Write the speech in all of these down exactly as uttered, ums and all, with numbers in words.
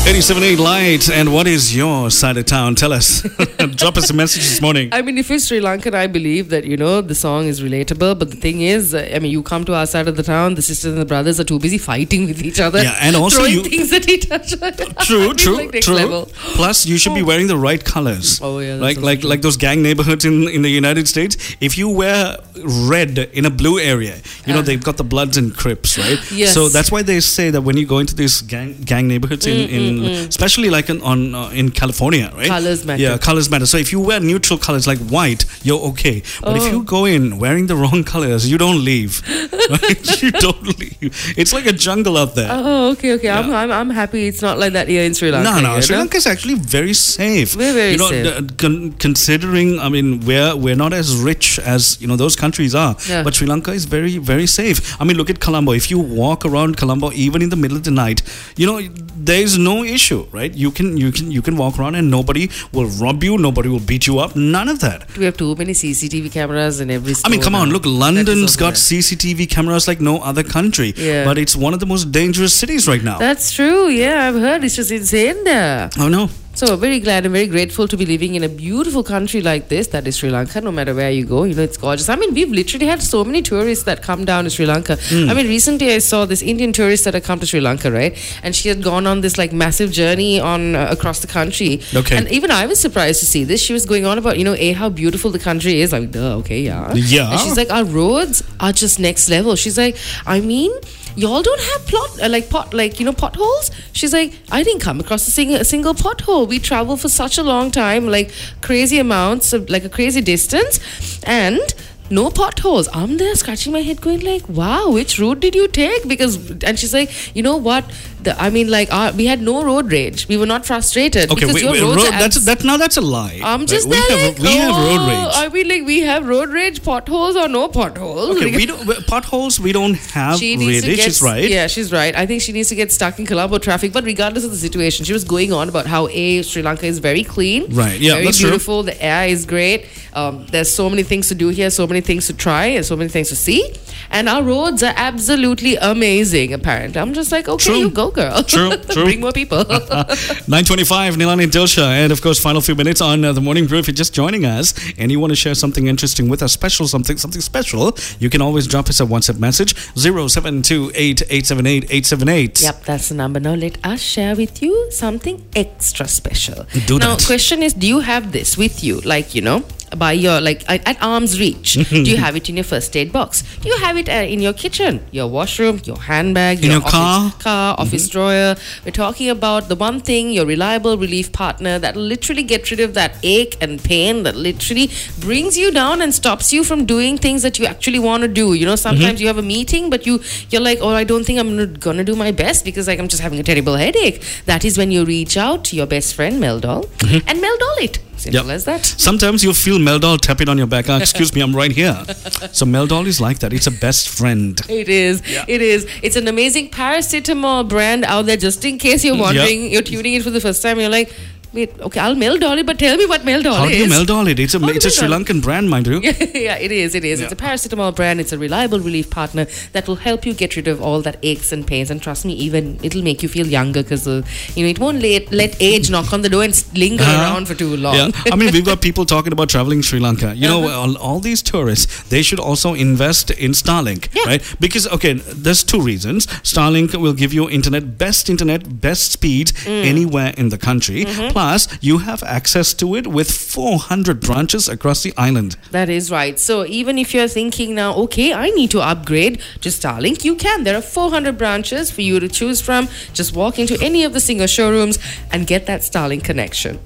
eighty-seven point eight Light. And what is your side of town? Tell us. Drop us a message this morning. I mean, if you're Sri Lankan, I believe that, you know, the song is relatable. But the thing is, uh, I mean, you come to our side of the town, the sisters and the brothers are too busy fighting with each other. Yeah, and also throwing you- things at each other. True, true, like next true. level. Plus, you should be wearing the right colors. Oh, yeah, that's Like also like true. like those gang neighborhoods in, in the United States. If you wear red in a blue area, you know, Ah. they've got the Bloods and Crips, right? Yes. So that's why they say that when you go into these gang gang neighborhoods in, in especially like in, on uh, in California, right? Colours matter. Yeah, colors matter. So if you wear neutral colors like white, you're okay. But if Oh. you go in wearing the wrong colors, you don't leave. Right? You don't leave. It's like a jungle out there. Oh, okay, okay. I'm, I'm I'm happy it's not like that here in Sri Lanka. No, no. you Sri know? Lanka is actually very safe. We're very you know, safe. d- con- considering, I mean, we're we're not as rich as you know those countries are, Yeah. but Sri Lanka is very very safe. I mean, look at Colombo. If you walk around Colombo, even in the middle of the night, you know there is no issue, right? You can you can you can walk around and nobody will rob you. Nobody will beat you up. None of that. We have too many C C T V cameras in every I store mean, come on, now. look, That is London's also got there. C C T V cameras like no other country, Yeah. but it's one of the most dangerous cities right now. That's true. Yeah, I've heard it's just insane there. Oh no. So very glad and very grateful to be living in a beautiful country like this, that is Sri Lanka. No matter where you go, you know, it's gorgeous. I mean, we've literally had so many tourists that come down to Sri Lanka. Hmm. I mean, recently I saw this Indian tourist that had come to Sri Lanka, right? And she had gone on this like massive journey on uh, across the country. Okay. And even I was surprised to see this. She was going on about, you know, A, how beautiful the country is. Like, duh, okay, yeah. Yeah. And she's like, our roads are just next level. She's like, I mean, y'all don't have plot uh, like pot like you know potholes. She's like, I didn't come across a, sing- a single pothole. We travel for such a long time, like crazy amounts of like a crazy distance, and no potholes. I'm there scratching my head, going like, wow, which route did you take? Because and she's like, you know what? The, I mean, like our, we had no road rage. We were not frustrated. Okay, because wait, your wait, roads road, are that's abs- that. Now that's a lie. I'm Right, just we there have like, we have road oh, rage. I mean, like we have road rage, potholes or no potholes. Okay, Like- we don't we- potholes. We don't have She needs really. to get, She's right. Yeah, she's right. I think she needs to get stuck in Colombo traffic. But regardless of the situation, she was going on about how A, Sri Lanka is very clean. Right, yeah, very that's true. beautiful. The air is great. Um, there's so many things to do here, so many things to try, and so many things to see. And our roads are absolutely amazing, apparently. I'm just like, okay, True. you go, girl. True, true. Bring more people. nine twenty-five, Nilani Dilsha, and of course, final few minutes on uh, the morning brew. If you're just joining us and you want to share something interesting with us, special something, something special, you can always drop us a WhatsApp message zero seven two eight eight seven eight eight seven eight. Yep, that's the number. Now let us share with you something extra special. Do now, that. question is, do you have this with you? Like, you know, by your, like, at, at arm's reach. Do you have it in your first aid box? Do you have it uh, in your kitchen, your washroom, your handbag, In your office car? car, office drawer? We're talking about the one thing, your reliable relief partner that will literally get rid of that ache and pain that literally brings you down and stops you from doing things that you actually want to do. You know, sometimes you have a meeting, but you you're like, oh, I don't think I'm gonna do my best because like I'm just having a terrible headache. That is when you reach out to your best friend Meldol and Meldol it. Simple Yep. as that. Sometimes you'll feel Meldol tapping on your back. Ah, excuse me, I'm right here. So Meldol is like that. It's a best friend. It is. Yeah. It is. It's an amazing paracetamol brand out there. Just in case you're wondering, you're tuning in for the first time, you're like, wait, okay, I'll Meldol it, but tell me what Meldol How do is. you Meldol it? It's a How do it's a you Sri Meldol? Lankan brand, mind you. Yeah, it is. It is. Yeah. It's a paracetamol brand. It's a reliable relief partner that will help you get rid of all that aches and pains. And trust me, even it'll make you feel younger because uh, you know it won't let let age knock on the door and s- linger Uh-huh. around for too long. Yeah, I mean, we've got people talking about traveling Sri Lanka. You know, all, all these tourists, they should also invest in Starlink, Yeah. right? Because, okay, there's two reasons. Starlink will give you internet, best internet, best speed anywhere in the country. Plus, you have access to it with four hundred branches across the island. That is right. So even if you're thinking now, okay, I need to upgrade to Starlink, you can. There are four hundred branches for you to choose from. Just walk into any of the Singer showrooms and get that Starlink connection.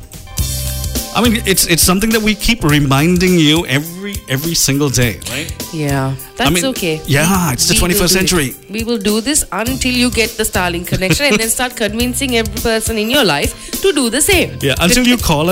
I mean, it's it's something that we keep reminding you every every single day, right? Yeah, that's mean, okay. yeah, it's the We will twenty-first do it. century. We will do this until you get the Starlink connection and then start convincing every person in your life to do the same. Yeah, until you call